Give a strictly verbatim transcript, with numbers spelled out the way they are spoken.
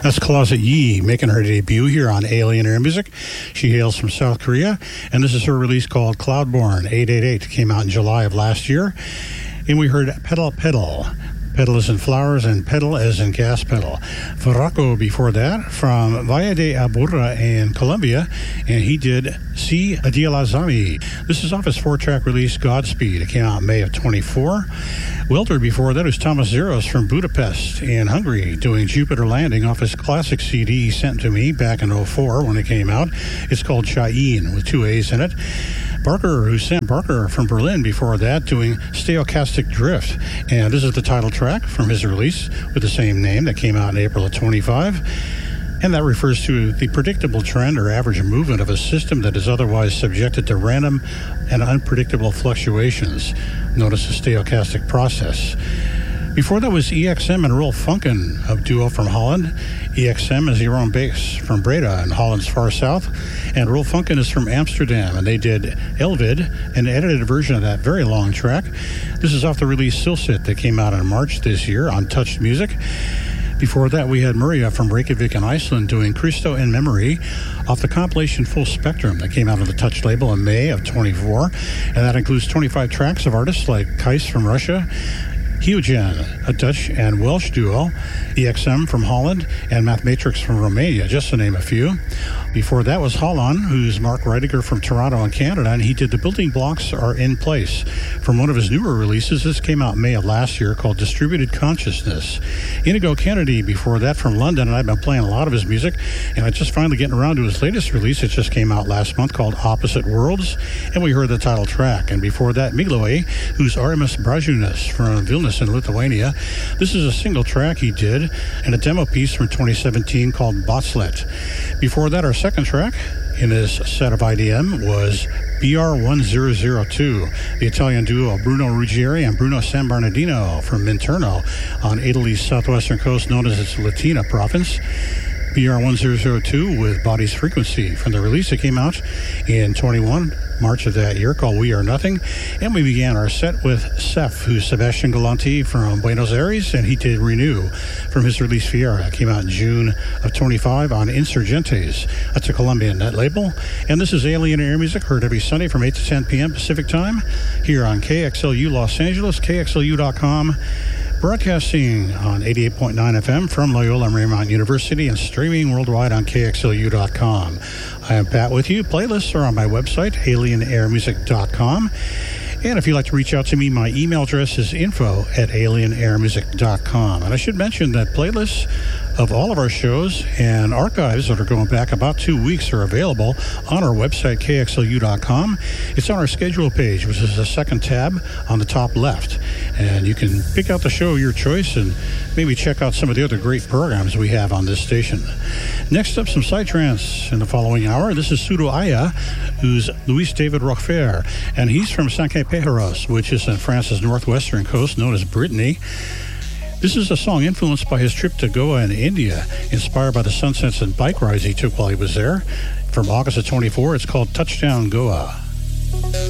That's Closet Yee making her debut here on Alien Air Music. She hails from South Korea, and this is her release called Cloudborne eight eight eight. Came out in July of last year. And we heard Pedal Pedal. Pedal as in flowers and pedal as in gas pedal. Farako before that from Valle de Aburra in Colombia, and he did Si Adialazami. This is off his four-track release Godspeed. It came out in May of twenty-four. Wilder before that was Thomas Zeros from Budapest in Hungary doing Jupiter Landing off his classic C D he sent to me back in oh four when it came out. It's called Cheyenne with two A's in it. Barker, who sent Barker from Berlin before that, doing Stochastic Drift. And this is the title track from his release with the same name that came out in April of twenty-five. And that refers to the predictable trend or average movement of a system that is otherwise subjected to random and unpredictable fluctuations, known as the stochastic process. Before that was E X M and Rolf Funken, a duo from Holland. E X M is Jeroen Beeks from Breda in Holland's far south, and Rolf Funken is from Amsterdam, and they did Elvid, an edited version of that very long track. This is off the release Silsit that came out in March this year on Touched Music. Before that, we had Maria from Reykjavik in Iceland doing Christo in Memory off the compilation Full Spectrum that came out on the Touch label in May of twenty-four, and that includes twenty-five tracks of artists like Kais from Russia, Heugen, a Dutch and Welsh duo, E X M from Holland, and Mathematrix from Romania, just to name a few. Before that was Holland, who's Mark Reidiger from Toronto in Canada, and he did The Building Blocks Are in Place from one of his newer releases. This came out in May of last year called Distributed Consciousness. Inigo Kennedy before that from London, and I've been playing a lot of his music, and I'm just finally getting around to his latest release. It just came out last month called Opposite Worlds, and we heard the title track. And before that, Migloe, who's Artemis Brajunas from Vilnius in Lithuania. This is a single track he did and a demo piece from twenty seventeen called Botslet. Before that, our second track in this set of I D M was B R one zero zero two, the Italian duo Bruno Ruggieri and Bruno San Bernardino from Minturno on Italy's southwestern coast known as its Latina province. B R one zero zero two with Body's Frequency from the release that came out in twenty-one, March of that year, called We Are Nothing. And we began our set with Seth, who's Sebastian Galanti from Buenos Aires, and he did Renew from his release Fiera. It came out in June of twenty-five on Insurgentes. That's a Colombian net label. And this is Alien Air Music, heard every Sunday from eight to ten p.m. Pacific Time here on K X L U Los Angeles, K X L U dot com. Broadcasting on eighty-eight point nine F M from Loyola Marymount University and streaming worldwide on K X L U dot com. I am Pat with you. Playlists are on my website, alien air music dot com. And if you'd like to reach out to me, my email address is info at alien air music dot com. And I should mention that playlists of all of our shows and archives that are going back about two weeks are available on our website, K X L U dot com. It's on our schedule page, which is the second tab on the top left. And you can pick out the show of your choice and maybe check out some of the other great programs we have on this station. Next up, some Psytrance in the following hour. This is Pseudo Aya, who's Luis David Roquefort, and he's from Saint-Quay-Péheros, which is in France's northwestern coast, known as Brittany. This is a song influenced by his trip to Goa in India, inspired by the sunsets and bike rides he took while he was there. From August of twenty-four, it's called Touchdown Goa.